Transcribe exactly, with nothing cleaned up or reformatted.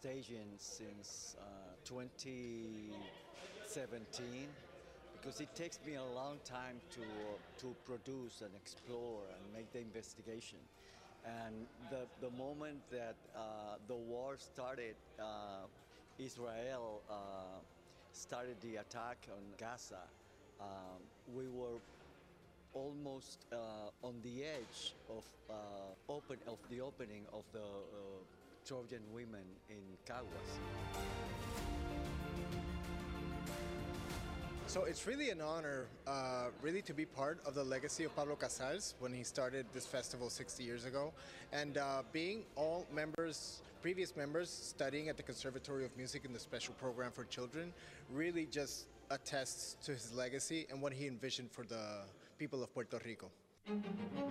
staging since uh, twenty seventeen because it takes me a long time to to produce and explore and make the investigation. And the the moment that uh, the war started, uh, Israel uh, started the attack on Gaza. Um, we were almost uh, on the edge of uh, open of the opening of the uh, Trojan women in Caguas. So it's really an honor, uh, really, to be part of the legacy of Pablo Casals when he started this festival sixty years ago, and uh, being all members, previous members, studying at the Conservatory of Music in the special program for children, really just attests to his legacy and what he envisioned for the people of Puerto Rico.